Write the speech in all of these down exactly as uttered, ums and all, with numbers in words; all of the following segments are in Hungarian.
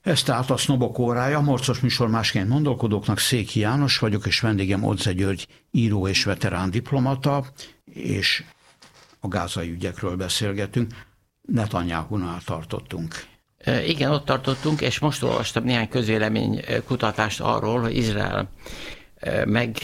Ez tehát a Sznobok órája, Morcos műsor másként gondolkodóknak. Székely János vagyok, és vendégem Odze György, író és veterán diplomata, és a gázai ügyekről beszélgetünk. Netanyahunál tartottunk. Igen, ott tartottunk, és most olvastam néhány közvélemény kutatást arról, hogy Izrael meg,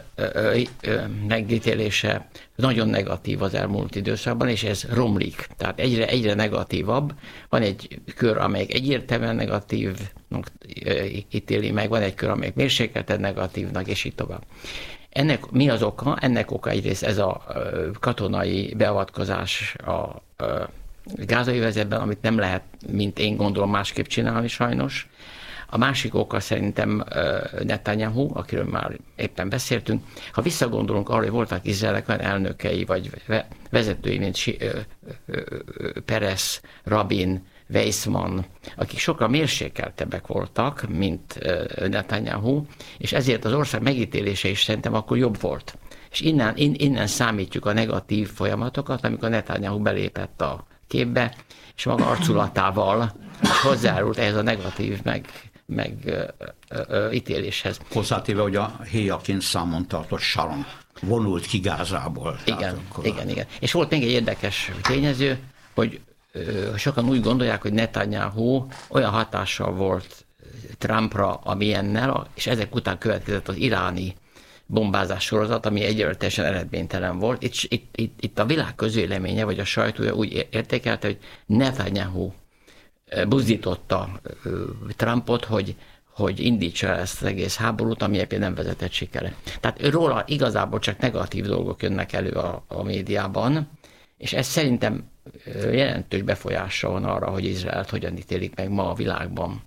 megítélése nagyon negatív az elmúlt időszakban, és ez romlik. Tehát egyre, egyre negatívabb. Van egy kör, amelyik egyértelműen negatívnak ítéli meg, van egy kör, amelyik mérsékelten negatívnak, és így tovább. Ennek mi az oka? Ennek oka egyrészt ez a katonai beavatkozás a gázai övezetben, amit nem lehet, mint én gondolom, másképp csinálni sajnos. A másik oka szerintem Netanyahu, akiről már éppen beszéltünk. Ha visszagondolunk arra, hogy voltak Izraelnek olyan elnökei, vagy vezetői, mint Peres, Rabin, Weizmann, akik sokkal mérsékeltebbek voltak, mint Netanyahu, és ezért az ország megítélése is szerintem akkor jobb volt. És innen, innen számítjuk a negatív folyamatokat, amikor Netanyahu belépett a képbe, és maga arculatával hozzájárult ehhez a negatív meg, meg ö, ö, ö, ítéléshez. Hozzátéve, hogy a héjaként számon tartott Sharon vonult ki Gázából. Igen, akkor... igen, igen. És volt még egy érdekes tényező, hogy ö, sokan úgy gondolják, hogy Netanyahu olyan hatással volt Trumpra, amilyennel, és ezek után következett az iráni bombázás sorozat, ami egyértelműen eredménytelen volt. Itt, itt, itt, itt a világ közvéleménye, vagy a sajtója úgy értékelte, hogy Netanyahu buzdította Trumpot, hogy, hogy indítsa ezt az egész háborút, ami egyébként nem vezetett sikere. Tehát róla igazából csak negatív dolgok jönnek elő a, a médiában, és ez szerintem jelentős befolyása van arra, hogy Izraelt hogyan ítélik meg ma a világban.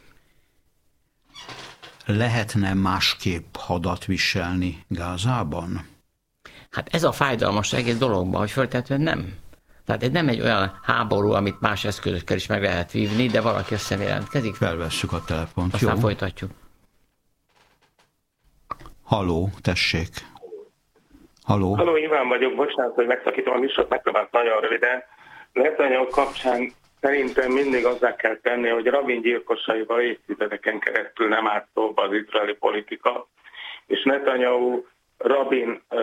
Lehetne másképp hadat viselni Gázában? Hát ez a fájdalmas egész dologban, hogy föltetően nem. Tehát ez nem egy olyan háború, amit más eszközökkel is meg lehet vívni, de valaki össze jelentkezik. Felvesszük a telefont. Aztán jó? Folytatjuk. Haló, tessék. Haló. Haló, Iván vagyok, bocsánat, hogy megszakítom a műsort, megpróbálok nagyon röviden. Netanyahu kapcsán szerintem mindig azzá kell tenni, hogy Rabin gyilkosaival évtizedeken keresztül nem állt szóba az izraeli politika, és Netanyahu Rabin ö,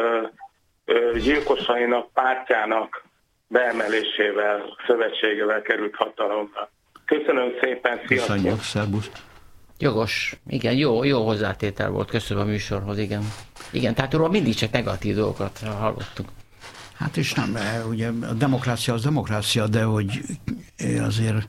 ö, gyilkosainak, pártjának beemelésével, szövetségével került hatalomra. Köszönöm szépen, sziasztok! Köszönjük, szervusz! Jogos, igen, jó, jó hozzátétel volt, köszönöm a műsorhoz, igen. Igen, tehát róla mindig csak negatív dolgokat hallottuk. Hát és nem, ugye a demokrácia az demokrácia, de hogy azért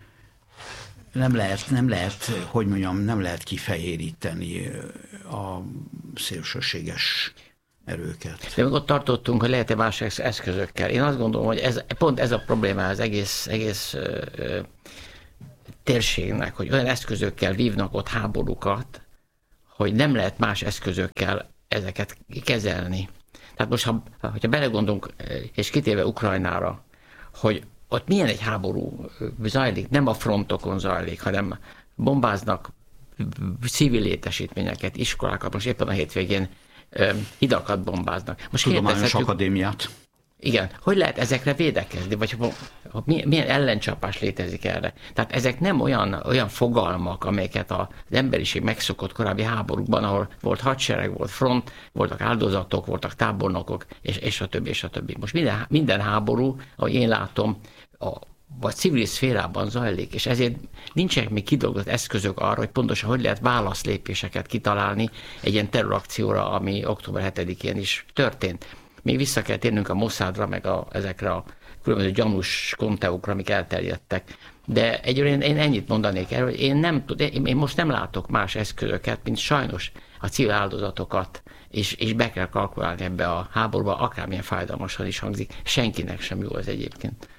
nem lehet, nem lehet, hogy mondjam, nem lehet kifehéríteni a szélsőséges erőket. De meg ott tartottunk, hogy lehet-e más eszközökkel. Én azt gondolom, hogy ez, pont ez a probléma az egész, egész ö, ö, térségnek, hogy olyan eszközökkel vívnak ott háborúkat, hogy nem lehet más eszközökkel ezeket kezelni. Tehát most, ha, hogyha belegondolunk, és kitéve Ukrajnára, hogy ott milyen egy háború zajlik, nem a frontokon zajlik, hanem bombáznak civil létesítményeket, iskolákat, most éppen a hétvégén hidakat bombáznak. Most Tudományos akadémiát. Igen, hogy lehet ezekre védekezni, vagy milyen ellencsapás létezik erre? Tehát ezek nem olyan, olyan fogalmak, amelyeket az emberiség megszokott korábbi háborúkban, ahol volt hadsereg, volt front, voltak áldozatok, voltak tábornokok, és, és a többi, és a többi. Most minden, minden háború, ahogy én látom, a, vagy civil szférában zajlik, és ezért nincsenek még kidolgozott eszközök arra, hogy pontosan hogy lehet válaszlépéseket kitalálni egy ilyen terrorakcióra, ami október hetedikén is történt. Még vissza kell térnünk a Mossadra, meg a, ezekre a különböző gyanús konteókra, amik elterjedtek. De egyébként én ennyit mondanék erről, hogy én, nem tud, én, én most nem látok más eszközöket, mint sajnos a civil áldozatokat, és, és be kell kalkulálni ebbe a háborúba, akármilyen fájdalmasan is hangzik. Senkinek sem jó ez egyébként.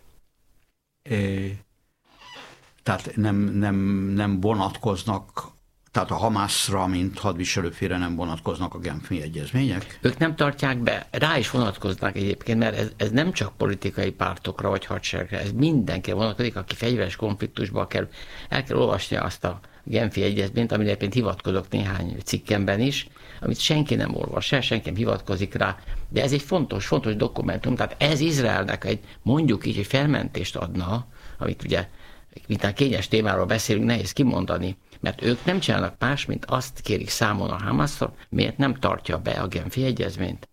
É, tehát nem, nem, nem vonatkoznak, tehát a Hamászra, mint hadviselőfélre nem vonatkoznak a Genfi egyezmények? Ők nem tartják be, rá is vonatkoznak egyébként, mert ez, ez nem csak politikai pártokra vagy hadseregre, ez mindenkire vonatkozik, aki fegyveres konfliktusba kerül. El kell olvasni azt a Genfi egyezményt, amire egyébként hivatkozok néhány cikkemben is, amit senki nem olvas, se, senki nem hivatkozik rá, de ez egy fontos, fontos dokumentum, tehát ez Izraelnek egy, mondjuk így, egy felmentést adna, amit ugye miután kényes témáról beszélünk, nehéz kimondani, mert ők nem csinálnak más, mint azt kérik számon a Hamasszal, miért nem tartja be a Genfi egyezményt.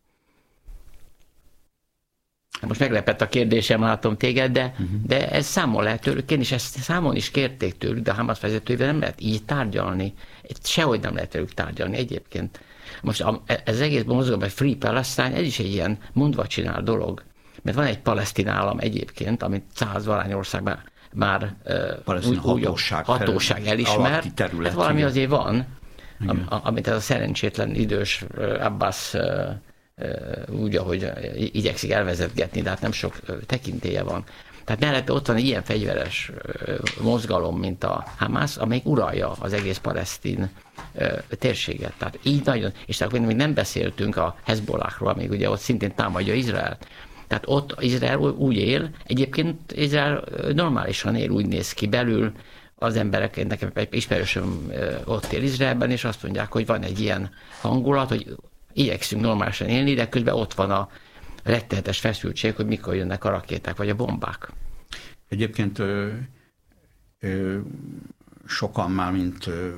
Most meglepett a kérdésem, látom téged, de, uh-huh. de ez számon lehet tőlük, én is ezt számon is kérték tőlük, de a Hamas vezetőivel nem lehet így tárgyalni. Sehogy nem lehet velük tárgyalni egyébként. Most a, ez egész mozgalom, egy Free Palestine, ez is egy ilyen mondva csinál dolog. Mert van egy palesztin állam egyébként, amit százvalány országban már úgy, hatóság, hatóság elismer. Hát valami azért van, am, amit ez a szerencsétlen idős Abbas úgy, ahogy igyekszik elvezetgetni, de hát nem sok tekintélye van. Tehát mellette ott van egy ilyen fegyveres mozgalom, mint a Hamas, amelyik uralja az egész palesztin térséget. Tehát így nagyon, és akkor még nem beszéltünk a Hezbollahról, amíg ugye ott szintén támadja Izraelt. Tehát ott Izrael úgy él, egyébként Izrael normálisan él, úgy néz ki belül, az emberek, nekem egy ismerősöm ott él Izraelben, és azt mondják, hogy van egy ilyen hangulat, hogy igyekszünk normálisan élni, de közben ott van a rettenetes feszültség, hogy mikor jönnek a rakéták vagy a bombák. Egyébként ö, ö, sokan már, mint ö,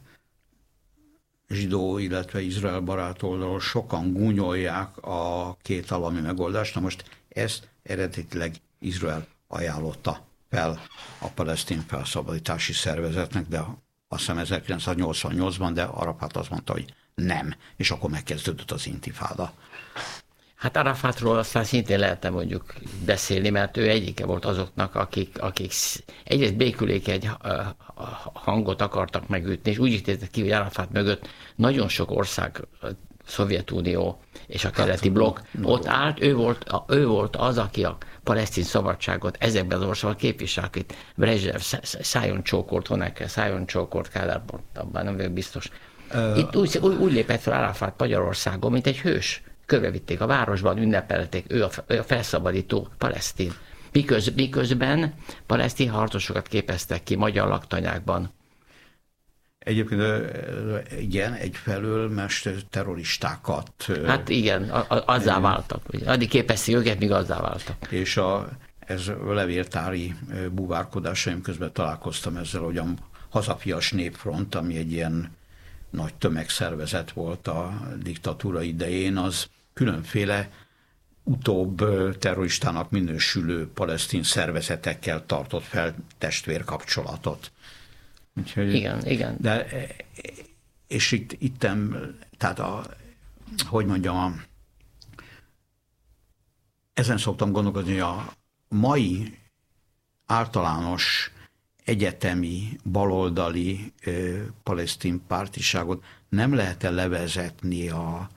zsidó, illetve Izrael barát oldalról sokan gúnyolják a két állami megoldást. Na most ezt eredetileg Izrael ajánlotta fel a palesztin felszabadítási szervezetnek, de azt hiszem ezerkilencszáznyolcvannyolcban, de Arafat azt mondta, hogy nem, és akkor megkezdődött az intifáda. Hát Arafatról aztán szintén lehetne mondjuk beszélni, mert ő egyike volt azoknak, akik, akik egyrészt békülékeny hangot akartak megütni, és úgy ítéltek ki, hogy Arafat mögött nagyon sok ország, Szovjetunió és a keleti blokk ott állt, ő volt, ő volt az, aki a palesztin szabadságot ezekben az országban képvisel, itt Brezsnev szájon csókolt, Honecker szájon csókolt, Kádár, abban nem vagyok biztos. Itt úgy, úgy, úgy lépett fel Arafat Magyarországon, mint egy hős. Körbevitték a városban, ünnepelték, ő a, ő a felszabadító palesztin. Miköz, miközben palesztin harcosokat képeztek ki magyar laktanyákban. Egyébként igen, egyfelől mester terroristákat. Hát igen, a, a, azzá váltak. Addig képezték őket, míg azzá váltak. És a, ez a levéltári búvárkodásaim közben találkoztam ezzel, hogy a Hazafias Népfront, ami egy ilyen nagy tömegszervezet volt a diktatúra idején, az különféle utóbb terroristának minősülő palesztin szervezetekkel tartott fel testvérkapcsolatot. Úgyhogy, igen, igen. De, és itt, ittem, tehát a, hogy mondjam, a, ezen szoktam gondolkodni, hogy a mai általános egyetemi, baloldali ö, palesztin pártiságot nem lehet-e levezetni a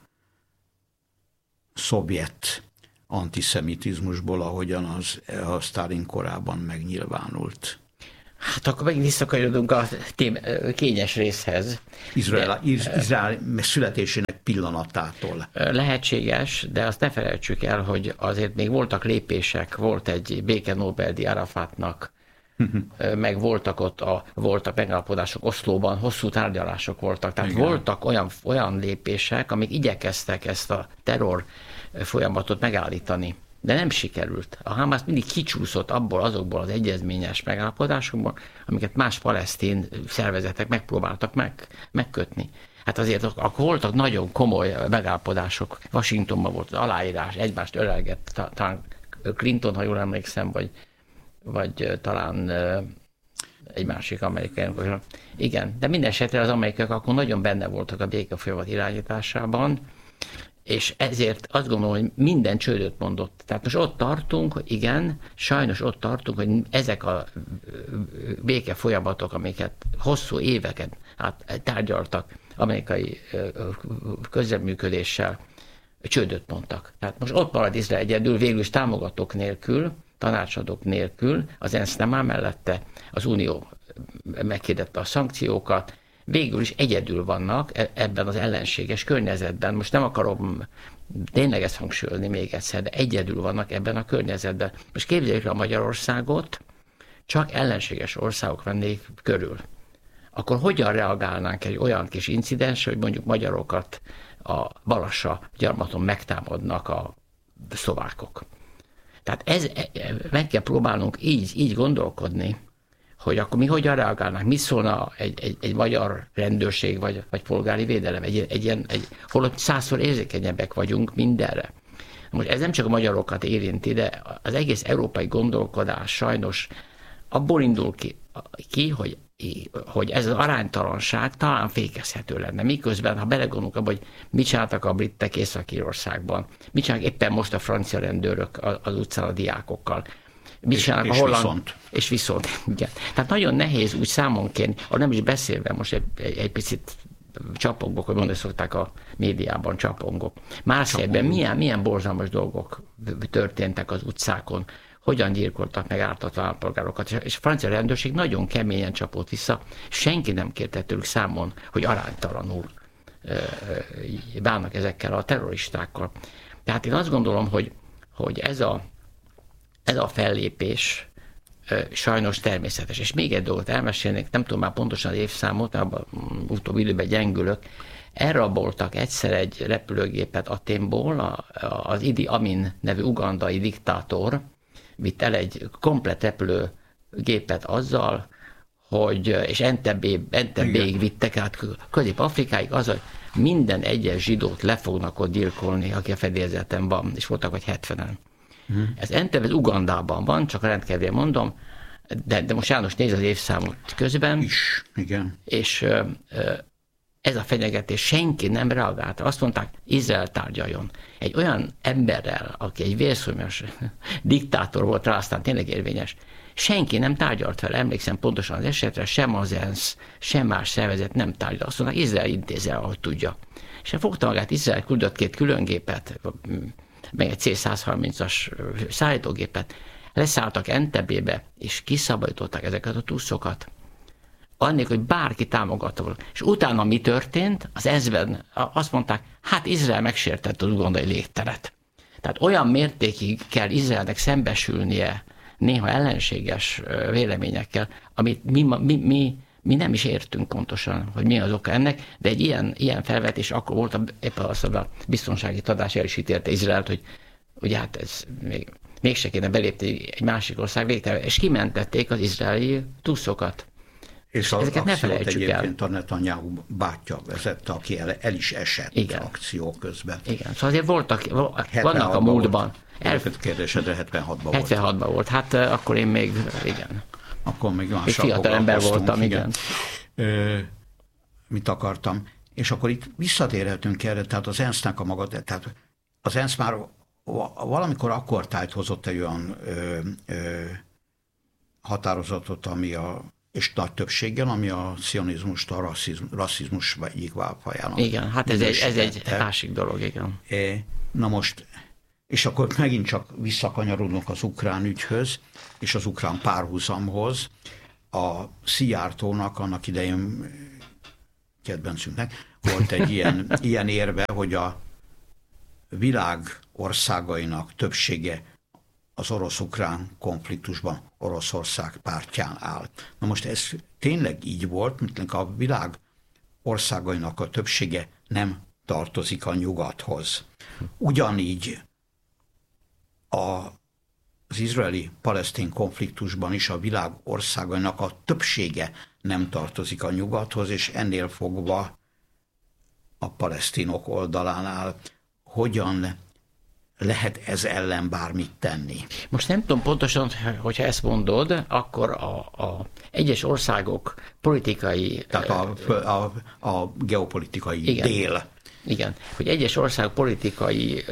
szovjet antiszemitizmusból, ahogyan az a Sztálin korában megnyilvánult? Hát akkor megint visszakanyarodunk a tém, kényes részhez. Izrael, de, Izrael születésének pillanatától. Lehetséges, de azt ne felejtsük el, hogy azért még voltak lépések, volt egy béke Nobel-díj Arafatnak, meg voltak ott a, voltak megállapodások Oszlóban, hosszú tárgyalások voltak, tehát igen. Voltak olyan, olyan lépések, amik igyekeztek ezt a terror folyamatot megállítani, de nem sikerült. A Hamas mindig kicsúszott abból, azokból az egyezményes megállapodásokból, amiket más palesztin szervezetek megpróbáltak meg, megkötni. Hát azért akkor voltak nagyon komoly megállapodások. Washingtonban volt az aláírás, egymást ölelgett, talán Clinton, ha jól emlékszem, vagy vagy talán egy másik amerikai. Igen, de minden esetre az amerikaiak akkor nagyon benne voltak a békefolyamat irányításában, és ezért azt gondolom, hogy minden csődöt mondott. Tehát most ott tartunk, hogy igen, sajnos ott tartunk, hogy ezek a békefolyamatok, amiket hosszú éveket át tárgyaltak amerikai közreműködéssel, csődöt mondtak. Tehát most ott marad Izrael egyedül, végül is támogatók nélkül, tanácsadók nélkül, az ENSZ nem áll mellette, az Unió meghirdette a szankciókat, végül is egyedül vannak ebben az ellenséges környezetben. Most nem akarom tényleg ezt hangsúlyozni még egyszer, de egyedül vannak ebben a környezetben. Most képzeljük a Magyarországot, csak ellenséges országok vennék körül. Akkor hogyan reagálnánk egy olyan kis incidensre, hogy mondjuk magyarokat a Balassa gyarmaton megtámadnak a szlovákok? Tehát ez, meg kell próbálnunk így, így gondolkodni, hogy akkor mi hogyan reagálnánk, mit szólna egy, egy, egy magyar rendőrség, vagy, vagy polgári védelem, egy, egy ilyen, egy, holott százszor érzékenyebbek vagyunk mindenre. Most ez nem csak a magyarokat érinti, de az egész európai gondolkodás sajnos abból indul ki, ki hogy, hogy ez az aránytalanság talán fékezhető lenne. Miközben, ha belegondolunk abba, hogy mit csináltak a britek Észak-Írországban, mit csinálnak éppen most a francia rendőrök az utcán a diákokkal, mit és, csinálnak és a holland... Viszont. És viszont. Igen. Tehát nagyon nehéz úgy számon kérni, arra nem is beszélve, most egy, egy, egy picit csapongok, hogy mondani szokták a médiában, csapongok. Márszejben milyen, milyen borzalmas dolgok történtek az utcákon, hogyan gyilkoltak meg ártott állampolgárokat, és a francia rendőrség nagyon keményen csapott vissza, senki nem kérte tőlük számon, hogy aránytalanul bánnak ezekkel a terroristákkal. Tehát én azt gondolom, hogy, hogy ez, a, ez a fellépés sajnos természetes. És még egy dolgot elmesélnék, nem tudom már pontosan az évszámot, abban utóbbi időben gyengülök. Elraboltak egyszer egy repülőgépet Athénból, az Idi Amin nevű ugandai diktátor vitt el egy komplett repülőgépet azzal, hogy, és Entebéig vittek át Közép-Afrikáig, azzal, hogy minden egyes zsidót le fognak ott gyilkolni, aki a fedélzeten van, és voltak vagy hetvenen. Hmm. Ez Entebbe Ugandában van, csak rendkívül mondom, de, de most János néz az évszámot közben. Is, igen. És ez a fenyegetés senki nem reagálta. Azt mondták, Izrael tárgyaljon. Egy olyan emberrel, aki egy vérszomjas diktátor volt rá, aztán tényleg érvényes, senki nem tárgyalt vele, emlékszem pontosan az esetre, sem az ENSZ, sem más szervezet nem tárgyalt. Azt mondták, Izrael intézze, ahogy tudja. És fogta magát, Izrael küldött két különgépet, meg egy C száz harmincas szállítógépet, leszálltak Entebébe, és kiszabadították ezeket a tuszokat. Annélkül, hogy bárki támogatta volna. És utána mi történt? Az ezben azt mondták, hát Izrael megsértette az ugandai légteret. Tehát olyan mértékig kell Izraelnek szembesülnie néha ellenséges véleményekkel, amit mi, mi, mi, mi nem is értünk pontosan, hogy mi az oka ennek, de egy ilyen, ilyen felvetés akkor volt, éppen az a biztonsági tanács el is ítélte Izraelt, hogy ugye hát ez még, mégse kéne belépni egy másik ország végtelen, és kimentették az izraeli tuszokat. És az ezeket ne felejtsük el. A Netanyahu bátyja vezette, aki el, el is esett igen. akció közben. Igen, szóval azért voltak, vannak a múltban. Elfött kérdésedre hetvenhatban volt. hetvenhatban volt, hát akkor én még, igen. Akkor még mással egy fiatal ember voltam, igen. igen. Ö, mit akartam? És akkor itt visszatérhetünk erre, tehát az ENSZ-nek a maga, tehát az ENSZ már valamikor akkor tájthozott egy olyan ö, ö, határozatot, ami a és nagy többséggel, ami a cionizmust, a rasszizmus, rasszizmus egyik válfajának. Igen, hát ez egy, ez egy másik dolog, igen. Na most, és akkor megint csak visszakanyarodunk az ukrán ügyhöz, és az ukrán párhuzamhoz. A Szijjártónak annak idején, kedvencünknek, volt egy ilyen, ilyen érve, hogy a világ országainak többsége az orosz-ukrán konfliktusban Oroszország pártján áll. Na most ez tényleg így volt, mint a világ országainak a többsége nem tartozik a nyugathoz. Ugyanígy a, az izraeli-palesztin konfliktusban is a világ országainak a többsége nem tartozik a nyugathoz, és ennél fogva a palesztinok oldalán áll. Hogyan lehet ez ellen bármit tenni? Most nem tudom pontosan, hogyha ezt mondod, akkor a, a egyes országok politikai... Tehát a, a, a geopolitikai igen, dél. Igen, hogy egyes országok politikai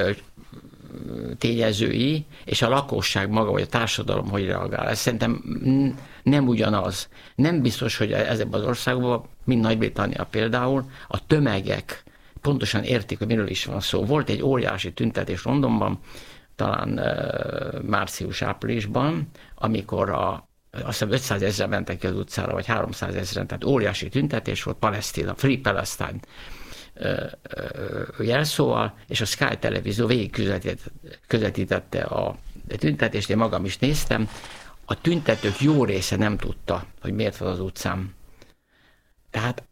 tényezői, és a lakosság maga, vagy a társadalom hogy reagál. Ez szerintem nem ugyanaz. Nem biztos, hogy ezekben az országokban, mint Nagy-Britannia például, a tömegek pontosan értik, hogy miről is van szó. Volt egy óriási tüntetés Londonban, talán uh, március-áprilisban, amikor a, azt hiszem ötszázezren mentek ki az utcára, vagy háromszázezren, tehát óriási tüntetés volt, Palesztina, Free Palestine uh, uh, jelszóval, és a Sky televízió végig közvetítette a tüntetést, én magam is néztem. A tüntetők jó része nem tudta, hogy miért van az utcán. Tehát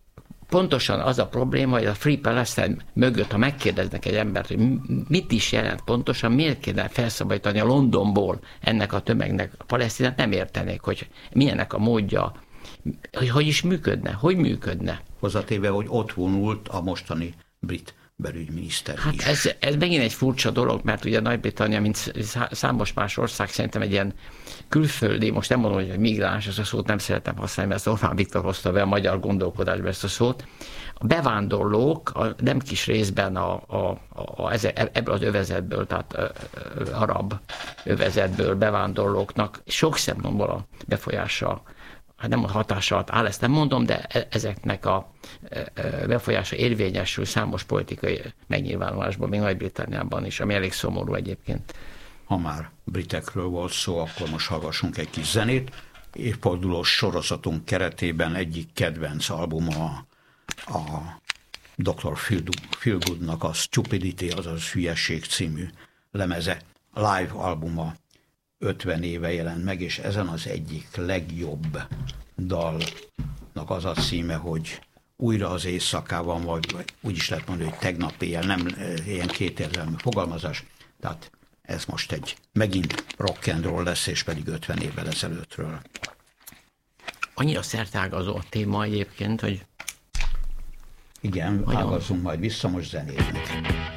pontosan az a probléma, hogy a Free Palestine mögött, ha megkérdeznek egy embert, hogy mit is jelent pontosan, miért kéne felszabadítani a Londonból ennek a tömegnek a Palesztinát, nem értenék, hogy milyenek a módja, hogy hogy is működne, hogy működne. Hozzátéve, hogy ott vonult a mostani brit belügyminiszter hát is. Ez, ez megint egy furcsa dolog, mert ugye Nagy-Britannia, mint számos más ország, szerintem egy ilyen külföldi, most nem mondom, hogy migráns, ezt a szót nem szeretem használni, mert ezt Orbán Viktor hozta be a magyar gondolkodásba ezt a szót. A bevándorlók a nem kis részben a, a, a, ebből az övezetből, tehát a, a, arab övezetből bevándorlóknak sok szempontból a befolyása, hát nem a hatása alatt áll, ezt nem mondom, de ezeknek a befolyása érvényesül számos politikai megnyilvánulásban, még Nagy-Britanniában is, ami elég szomorú egyébként. Ha már britekről volt szó, akkor most hallgassunk egy kis zenét. Évfordulós sorozatunk keretében egyik kedvenc albuma a doktor Feelgoodnak a Stupidity, azaz Hülyesség című lemeze, live albuma ötven éve jelent meg, és ezen az egyik legjobb dalnak az a címe, hogy Újra az éjszakában, vagy, vagy úgy is lehet mondani, hogy tegnap éjjel, nem ilyen kétértelmű fogalmazás, tehát ez most egy megint rock and roll lesz, és pedig ötven évvel ezelőttről. Annyira szertágazó a téma egyébként, hogy... Igen, ágazzunk majd vissza, most zenéznek.